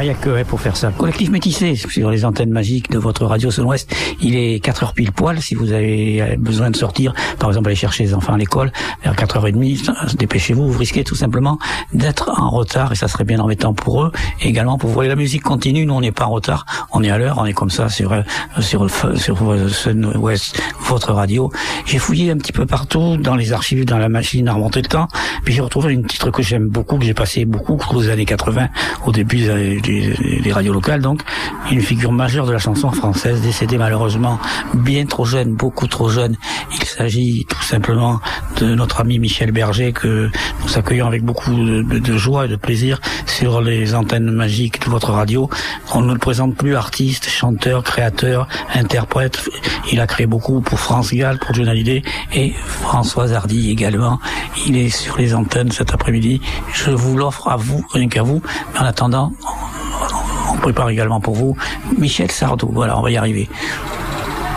il y a que pour faire ça. Collectif Métissé, sur les antennes magiques de votre radio Sud-Ouest. Il est 4h pile poil. Si vous avez besoin de sortir, par exemple aller chercher les enfants à l'école, vers 4h30, dépêchez-vous, vous risquez tout simplement d'être en retard et ça serait bien embêtant pour eux. Et également pour vous, la musique continue, nous on n'est pas en retard, on est à l'heure, on est comme ça sur Sud-Ouest, votre radio. J'ai fouillé un petit peu partout dans les archives, dans la machine à remonter le temps, puis j'ai retrouvé une titre que j'aime beaucoup, que j'ai passé beaucoup aux années 80, au début des radios locales, donc une figure majeure de la chanson française, décédée malheureusement bien trop jeune, beaucoup trop jeune. Il s'agit tout simplement de notre ami Michel Berger, que nous accueillons avec beaucoup de joie et de plaisir sur les antennes magiques de votre radio. On ne le présente plus artiste, chanteur, créateur, interprète. Il a créé beaucoup pour France Gall, pour Johnny Hallyday et Françoise Hardy également. Il est sur les antennes cet après-midi. Je vous l'offre à vous, rien qu'à vous. Mais en attendant, on prépare également pour vous Michel Sardou. Voilà, on va y arriver.